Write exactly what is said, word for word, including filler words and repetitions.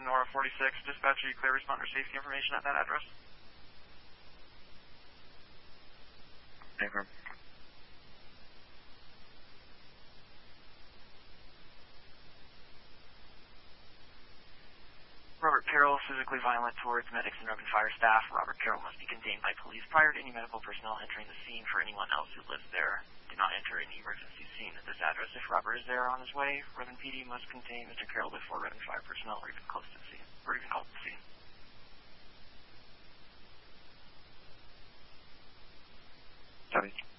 Nora forty-six. Dispatcher, you clear responder safety information at that address? Affirm. Robert Carroll, physically violent towards medics and urban fire staff. Robert Carroll must be contained by police prior to any medical personnel entering the scene. For anyone else who lives there, do not enter any emergency scene at this address. If Robert is there on his way, Redmond P D must contain Mister Carroll before Redmond fire personnel or even close to the scene, or even close to the scene. Copy.